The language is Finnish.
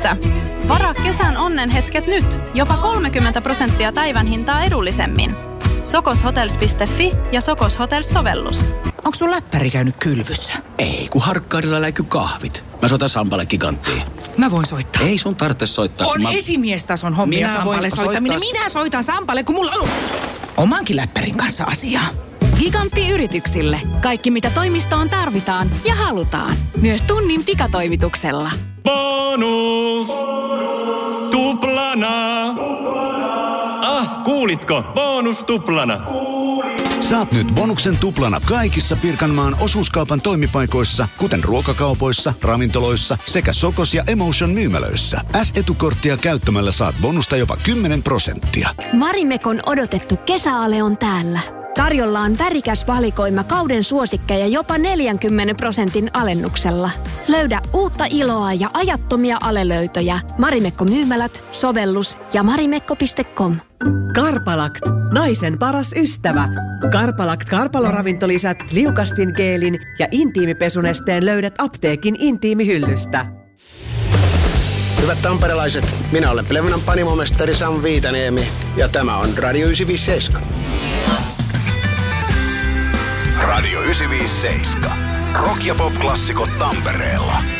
Kymppissä. Varaa kesän onnenhetket nyt. Jopa 30% päivän hintaa edullisemmin. Sokoshotels.fi ja Sokos Hotels-sovellus. Onko sun läppäri käynyt kylvyssä? Ei, kun Harkkaudella läiky kahvit. Mä soitan Sampalle Giganttiin. Mä voin soittaa. Ei sun tarvitse soittaa. On esimiestason hommia Sampalle soittaminen. Minä soitan Sampalle, kun mulla on omankin läppärin kanssa asiaa. Gigantti-yrityksille. Kaikki mitä toimistoon tarvitaan ja halutaan. Myös tunnin pikatoimituksella. Bonus! Tuplana! Kuulitko? Bonus tuplana! Saat nyt bonuksen tuplana kaikissa Pirkanmaan osuuskaupan toimipaikoissa, kuten ruokakaupoissa, ravintoloissa sekä Sokos ja Emotion myymälöissä. S-etukorttia käyttämällä saat bonusta jopa 10%. Marimekon odotettu kesäale on täällä. Tarjolla on värikäs valikoima kauden suosikkeja jopa 40% alennuksella. Löydä uutta iloa ja ajattomia alelöytöjä. Marimekko-myymälät, sovellus ja marimekko.com. Karpalakt, naisen paras ystävä. Karpalakt karpaloravintolisät, liukastin geelin ja intiimipesunesteen löydät apteekin intiimihyllystä. Hyvät tamperelaiset, minä olen Plevunan panimomestari Sam Viitaniemi ja tämä on Radio 957. Radio 957. Rock- ja pop-klassikot Tampereella.